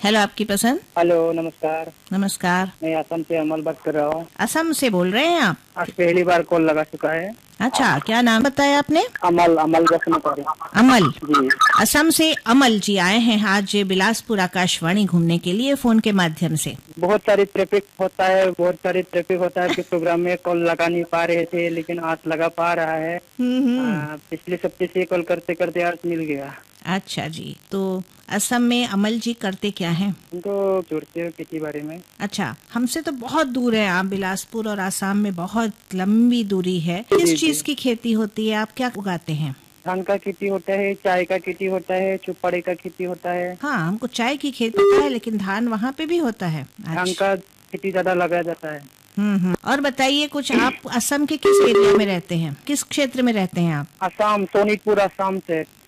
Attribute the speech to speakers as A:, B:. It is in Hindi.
A: हेलो, आपकी पसंद।
B: हेलो, नमस्कार।
A: नमस्कार।
B: मैं असम से अमल बात कर रहा हूँ।
A: असम से बोल रहे हैं आप?
B: आज पहली बार कॉल लगा चुका है।
A: अच्छा, क्या नाम बताया आपने?
B: अमल अमल जश्नपुरी।
A: अमल।
B: जी।
A: असम से अमल जी आए हैं आज बिलासपुर आकाशवाणी घूमने के लिए फोन के माध्यम से।
B: बहुत सारी ट्रैफिक होता है, बहुत सारी ट्रैफिक होता है। आपके प्रोग्राम में कॉल लगा नहीं पा रहे थे, लेकिन आज लगा पा रहा है। पिछले सप्ताह से कॉल करते करते आज मिल गया।
A: अच्छा जी, तो असम में अमल जी करते क्या हैं?
B: उनको जोड़ते हो खेती बाड़ी में।
A: अच्छा, हमसे तो बहुत दूर है आप। बिलासपुर और आसाम में बहुत लंबी दूरी है। किस चीज की खेती होती है? आप क्या उगाते हैं?
B: धान का खेती होता है, चाय का खेती होता है, चुपाड़ी का खेती होता है।
A: हाँ, हमको चाय की खेती पता है, लेकिन धान वहाँ पे भी होता है।
B: धान
A: अच्छा।
B: का खेती ज्यादा लगाया जाता है।
A: और बताइए कुछ, आप असम के किस एरिया में रहते हैं? किस क्षेत्र में रहते हैं आप?
B: असम, सोनीतपुर असम से।